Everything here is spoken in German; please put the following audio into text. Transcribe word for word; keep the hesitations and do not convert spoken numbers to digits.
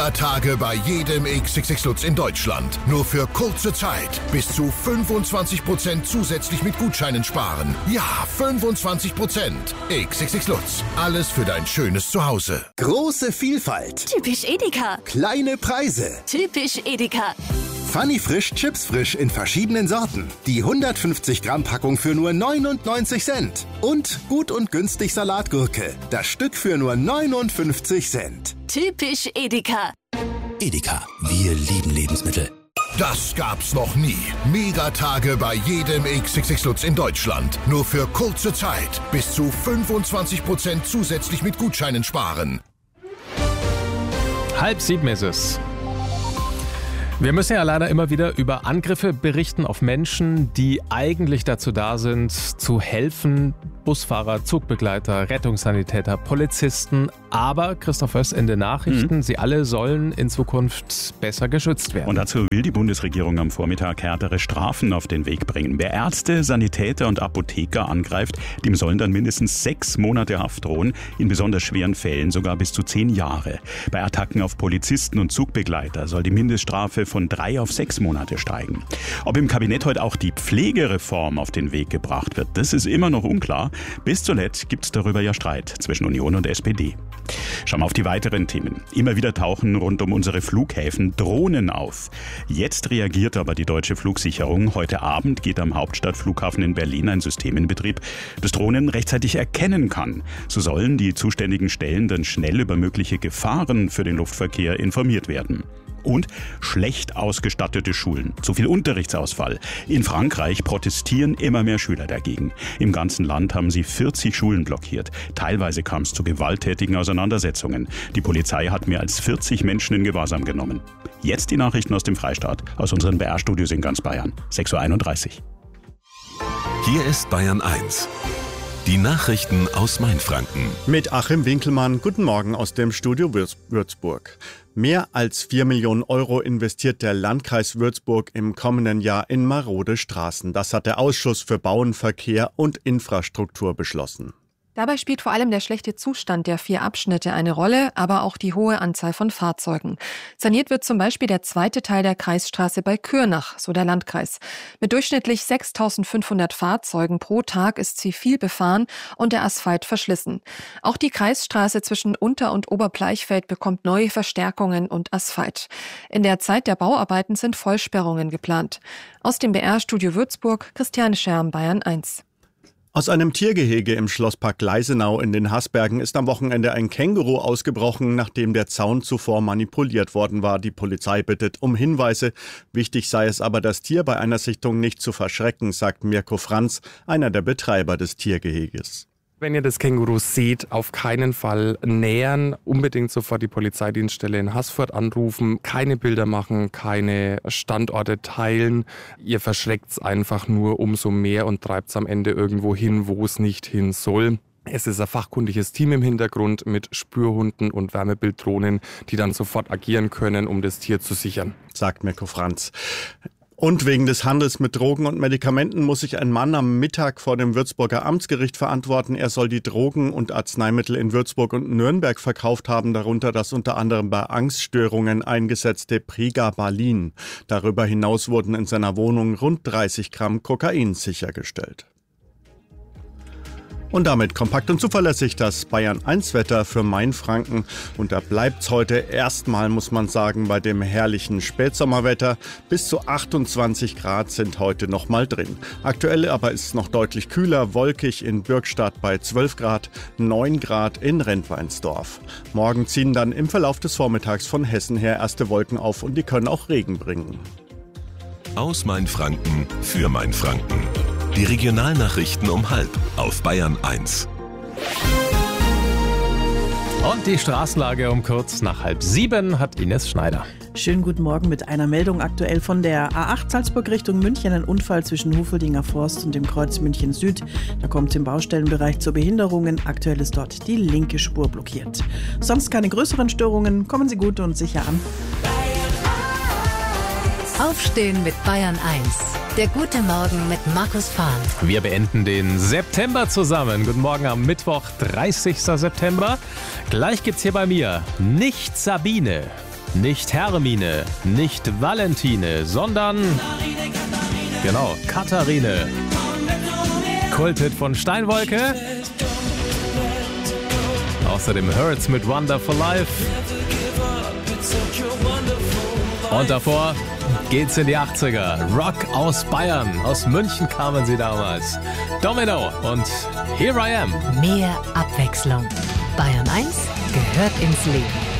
Megatage bei jedem X X X Lutz in Deutschland. Nur für kurze Zeit. Bis zu fünfundzwanzig Prozent zusätzlich mit Gutscheinen sparen. Ja, fünfundzwanzig Prozent. X X X Lutz. Alles für dein schönes Zuhause. Große Vielfalt. Typisch Edeka. Kleine Preise. Typisch Edeka. Funny Frisch, Chips frisch in verschiedenen Sorten. Die hundertfünfzig Gramm Packung für nur neunundneunzig Cent. Und gut und günstig Salatgurke. Das Stück für nur neunundfünfzig Cent. Typisch Edeka. Edeka, wir lieben Lebensmittel. Das gab's noch nie. Megatage bei jedem X X X Lutz in Deutschland. Nur für kurze Zeit. Bis zu fünfundzwanzig Prozent zusätzlich mit Gutscheinen sparen. Halb sieben ist es. Wir müssen ja leider immer wieder über Angriffe berichten auf Menschen, die eigentlich dazu da sind, zu helfen. Busfahrer, Zugbegleiter, Rettungssanitäter, Polizisten. Aber, Christoph Höss in den Nachrichten, mhm. sie alle sollen in Zukunft besser geschützt werden. Und dazu will die Bundesregierung am Vormittag härtere Strafen auf den Weg bringen. Wer Ärzte, Sanitäter und Apotheker angreift, dem sollen dann mindestens sechs Monate Haft drohen. In besonders schweren Fällen sogar bis zu zehn Jahre. Bei Attacken auf Polizisten und Zugbegleiter soll die Mindeststrafe von drei auf sechs Monate steigen. Ob im Kabinett heute auch die Pflegereform auf den Weg gebracht wird, das ist immer noch unklar. Bis zuletzt gibt es darüber ja Streit zwischen Union und S P D. Schauen wir auf die weiteren Themen. Immer wieder tauchen rund um unsere Flughäfen Drohnen auf. Jetzt reagiert aber die deutsche Flugsicherung. Heute Abend geht am Hauptstadtflughafen in Berlin ein System in Betrieb, das Drohnen rechtzeitig erkennen kann. So sollen die zuständigen Stellen dann schnell über mögliche Gefahren für den Luftverkehr informiert werden. Und schlecht ausgestattete Schulen. Zu viel Unterrichtsausfall. In Frankreich protestieren immer mehr Schüler dagegen. Im ganzen Land haben sie vierzig Schulen blockiert. Teilweise kam es zu gewalttätigen Auseinandersetzungen. Die Polizei hat mehr als vierzig Menschen in Gewahrsam genommen. Jetzt die Nachrichten aus dem Freistaat, aus unseren B R-Studios in ganz Bayern. sechs Uhr einunddreißig. Hier ist Bayern eins. Die Nachrichten aus Mainfranken. Mit Achim Winkelmann, guten Morgen aus dem Studio Würzburg. Mehr als vier Millionen Euro investiert der Landkreis Würzburg im kommenden Jahr in marode Straßen. Das hat der Ausschuss für Bauen, Verkehr und Infrastruktur beschlossen. Dabei spielt vor allem der schlechte Zustand der vier Abschnitte eine Rolle, aber auch die hohe Anzahl von Fahrzeugen. Saniert wird zum Beispiel der zweite Teil der Kreisstraße bei Kürnach, so der Landkreis. Mit durchschnittlich sechstausendfünfhundert Fahrzeugen pro Tag ist sie viel befahren und der Asphalt verschlissen. Auch die Kreisstraße zwischen Unter- und Oberbleichfeld bekommt neue Verstärkungen und Asphalt. In der Zeit der Bauarbeiten sind Vollsperrungen geplant. Aus dem B R-Studio Würzburg, Christiane Scherm, Bayern eins. Aus einem Tiergehege im Schlosspark Gleisenau in den Haßbergen ist am Wochenende ein Känguru ausgebrochen, nachdem der Zaun zuvor manipuliert worden war. Die Polizei bittet um Hinweise. Wichtig sei es aber, das Tier bei einer Sichtung nicht zu verschrecken, sagt Mirko Franz, einer der Betreiber des Tiergeheges. Wenn ihr das Känguru seht, auf keinen Fall nähern, unbedingt sofort die Polizeidienststelle in Haßfurt anrufen, keine Bilder machen, keine Standorte teilen. Ihr verschreckt es einfach nur umso mehr und treibt es am Ende irgendwo hin, wo es nicht hin soll. Es ist ein fachkundiges Team im Hintergrund mit Spürhunden und Wärmebilddrohnen, die dann sofort agieren können, um das Tier zu sichern, sagt Mirko Franz. Und wegen des Handels mit Drogen und Medikamenten muss sich ein Mann am Mittag vor dem Würzburger Amtsgericht verantworten. Er soll die Drogen und Arzneimittel in Würzburg und Nürnberg verkauft haben, darunter das unter anderem bei Angststörungen eingesetzte Pregabalin. Darüber hinaus wurden in seiner Wohnung rund dreißig Gramm Kokain sichergestellt. Und damit kompakt und zuverlässig das Bayern eins Wetter für Mainfranken. Und da bleibt's heute erstmal, muss man sagen, bei dem herrlichen Spätsommerwetter. Bis zu achtundzwanzig Grad sind heute noch mal drin. Aktuell aber ist es noch deutlich kühler, wolkig in Bürgstadt bei zwölf Grad, neun Grad in Rentweinsdorf. Morgen ziehen dann im Verlauf des Vormittags von Hessen her erste Wolken auf und die können auch Regen bringen. Aus Mainfranken für Mainfranken. Die Regionalnachrichten um halb auf Bayern eins. Und die Straßenlage um kurz nach halb sieben hat Ines Schneider. Schönen guten Morgen mit einer Meldung aktuell von der A acht Salzburg Richtung München. Ein Unfall zwischen Hufeldinger Forst und dem Kreuz München Süd. Da kommt es im Baustellenbereich zu Behinderungen. Aktuell ist dort die linke Spur blockiert. Sonst keine größeren Störungen. Kommen Sie gut und sicher an. Aufstehen mit Bayern eins. Der gute Morgen mit Markus Fahn. Wir beenden den September zusammen. Guten Morgen am Mittwoch, dreißigsten September. Gleich gibt's hier bei mir Nicht Sabine. Nicht Hermine, nicht Valentine, sondern... Genau, Katharine. Kulthit von Steinwolke. Außerdem Hurts mit Wonderful Life. Und davor geht's in die achtziger. Rock aus Bayern. Aus München kamen sie damals. Domino und Here I Am. Mehr Abwechslung. Bayern eins gehört ins Leben.